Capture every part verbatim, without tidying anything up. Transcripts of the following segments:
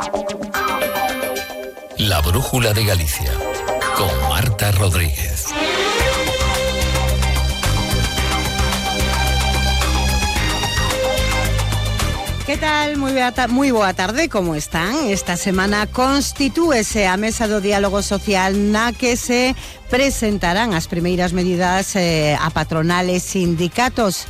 La Brújula de Galicia, con Marta Rodríguez. Que tal? Moi boa, ta- moi boa tarde, como están? Esta semana constitúese a Mesa do Diálogo Social na que se presentarán as primeiras medidas eh, a patronales sindicatos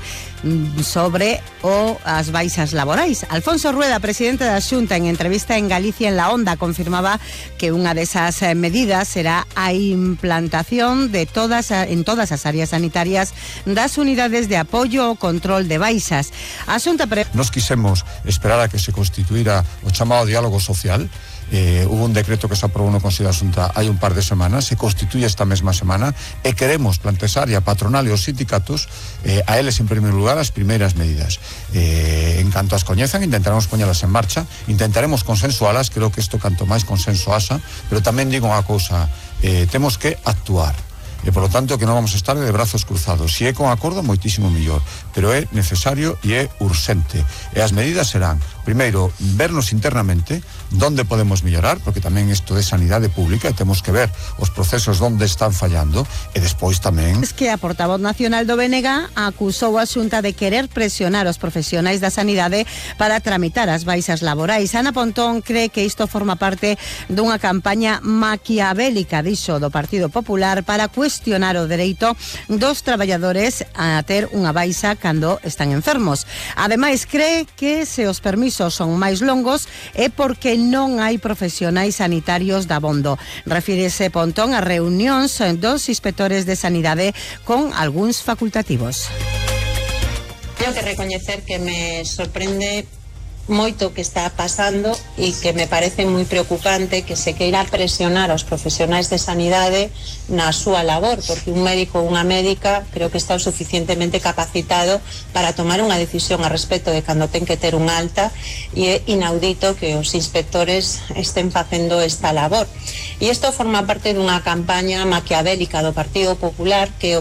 sobre o as baixas laborais. Alfonso Rueda, presidente da Xunta, en entrevista en Galicia en La Onda, confirmaba que unha desas medidas será a implantación de todas en todas as áreas sanitarias das unidades de apoio ao control de baixas. A Xunta pre... Nos quisemos esperar a que se constituíra o chamado diálogo social. Eh, hubo un decreto que se aprobou no Consello da Xunta hai un par de semanas, se constituye esta mesma semana e queremos plantexar a patronal e os sindicatos eh, a eles en primeiro lugar as primeiras medidas. Eh, en canto as coñezan, intentaremos poñelas en marcha, intentaremos consensualas, creo que isto canto máis consenso asa, pero tamén digo unha cousa, eh, temos que actuar. E, por lo tanto, que non vamos a estar de brazos cruzados. Si é con acordo, moitísimo millor, pero é necesario e é urxente. E as medidas serán, primeiro, vernos internamente donde podemos mellorar, porque tamén isto é sanidade pública e temos que ver os procesos onde están fallando, e despois tamén... Es que a portavoz nacional do B N G acusou a Xunta de querer presionar os profesionais da sanidade para tramitar as baixas laborais. Ana Pontón cree que isto forma parte dunha campaña maquiavélica, dixo, do Partido Popular para cuestionar o dereito dos traballadores a ter unha baixa cando están enfermos. Ademais, cree que se os permisos son máis longos é porque non hai profesionais sanitarios dabondo. Refírese Pontón a reunións dos inspectores de sanidade con algúns facultativos. Tengo que recoñecer que me sorprende moito que está pasando e que me parece moi preocupante que se queira presionar aos profesionais de sanidade na súa labor, porque un médico ou unha médica creo que está o suficientemente capacitado para tomar unha decisión a respecto de cando ten que ter un alta, e é inaudito que os inspectores estén facendo esta labor. E isto forma parte dunha campaña maquiavélica do Partido Popular que